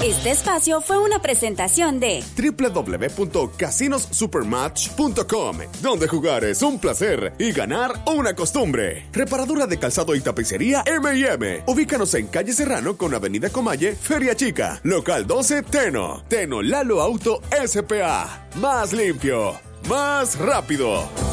Este espacio fue una presentación de www.casinosupermatch.com, donde jugar es un placer y ganar una costumbre. Reparadura de calzado y tapicería M&M. Ubícanos en calle Serrano con avenida Comalle, Feria Chica. Local 12, Teno. Teno Lalo Auto S.P.A. Más limpio, más rápido.